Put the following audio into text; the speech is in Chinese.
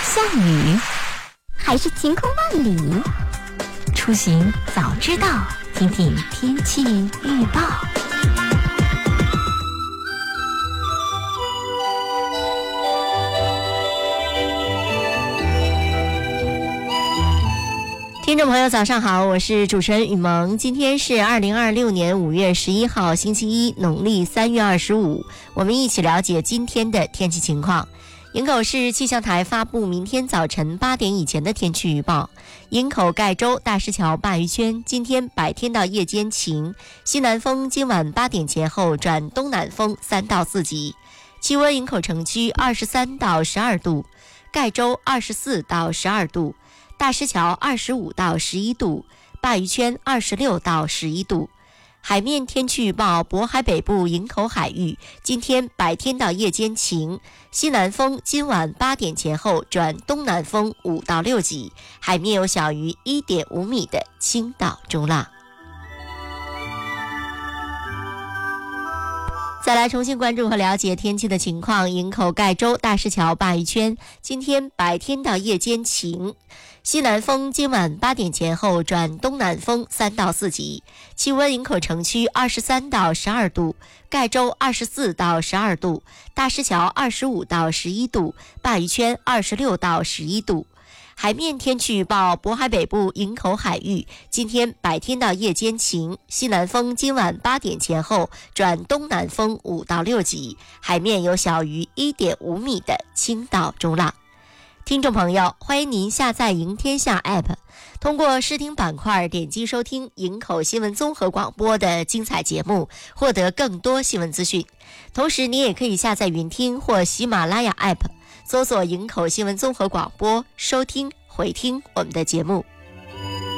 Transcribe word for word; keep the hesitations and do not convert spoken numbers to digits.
下雨还是晴空万里？出行早知道，听听天气预报。听众朋友早上好，我是主持人雨萌。今天是二零二六年五月十一号星期一，农历三月二十五，我们一起了解今天的天气情况。营口市气象台发布明天早晨八点以前的天气预报：营口盖州大石桥鲅鱼圈今天白天到夜间晴，西南风今晚八点前后转东南风三到四级，气温营口城区二十三到十二度，盖州二十四到十二度，大石桥二十五到十一度，鲅鱼圈二十六到十一度。海面天气预报：渤海北部营口海域今天白天到夜间晴，西南风今晚八点前后转东南风五到六级，海面有小于 一点五米的轻到中浪。再来重新关注和了解天气的情况。营口盖州大石桥鲅鱼圈今天白天到夜间晴，西南风今晚八点前后转东南风三到四级，气温营口城区二十三到十二度，盖州二十四到十二度，大石桥二十五到十一度，鲅鱼圈二十六到十一度。海面天气预报：渤海北部营口海域今天白天到夜间晴，西南风今晚八点前后转东南风五到六级，海面有小于 一点五米的轻到中浪。听众朋友，欢迎您下载赢天下 App， 通过视听板块点击收听营口新闻综合广播的精彩节目，获得更多新闻资讯。同时你也可以下载云听或喜马拉雅 App， 搜索营口新闻综合广播，收听回听我们的节目。